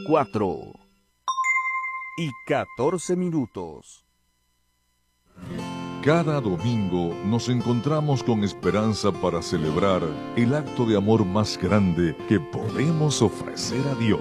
4:14. Cada domingo nos encontramos con esperanza para celebrar el acto de amor más grande que podemos ofrecer a Dios.